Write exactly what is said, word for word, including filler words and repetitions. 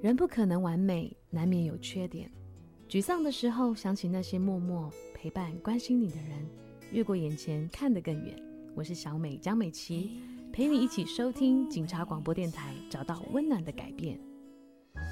人不可能完美，难免有缺点。沮丧的时候，想起那些默默陪伴关心你的人，越过眼前看得更远。我是小美江美琪，陪你一起收听警察广播电台，找到温暖的改变。